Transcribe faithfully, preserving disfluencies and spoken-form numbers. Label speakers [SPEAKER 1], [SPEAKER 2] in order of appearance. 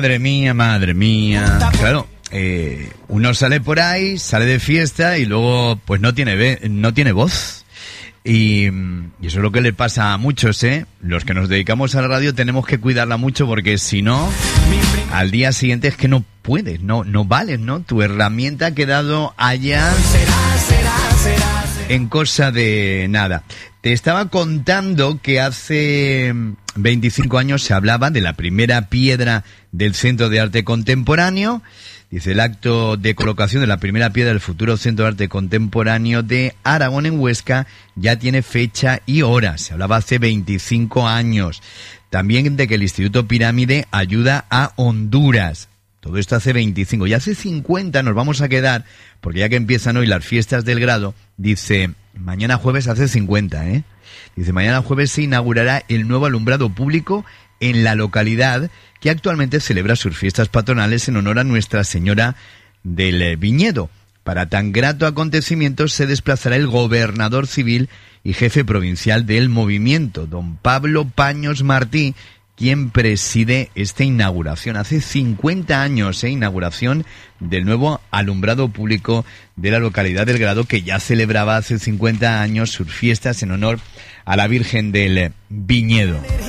[SPEAKER 1] Madre mía, madre mía. Claro, eh, uno sale por ahí, sale de fiesta y luego pues no tiene ve- no tiene voz. Y, y eso es lo que le pasa a muchos, ¿eh? Los que nos dedicamos a la radio tenemos que cuidarla mucho porque si no, al día siguiente es que no puedes, no, no vales, ¿no? Tu herramienta ha quedado allá en cosa de nada. Te estaba contando que hace veinticinco años se hablaba de la primera piedra del Centro de Arte Contemporáneo. Dice, el acto de colocación de la primera piedra del futuro Centro de Arte Contemporáneo de Aragón en Huesca ya tiene fecha y hora. Se hablaba hace veinticinco años. También de que el Instituto Pirámide ayuda a Honduras. Todo esto hace veinticinco. Y hace cincuenta nos vamos a quedar, porque ya que empiezan hoy las fiestas del grado, dice, mañana jueves hace cincuenta, ¿eh? Dice, mañana jueves se inaugurará el nuevo alumbrado público en la localidad que actualmente celebra sus fiestas patronales en honor a Nuestra Señora del Viñedo. Para tan grato acontecimiento se desplazará el gobernador civil y jefe provincial del movimiento, don Pablo Paños Martí, quien preside esta inauguración. Hace cincuenta años, ¿eh? Inauguración del nuevo alumbrado público de la localidad del Grado, que ya celebraba hace cincuenta años sus fiestas en honor a la Virgen del Viñedo.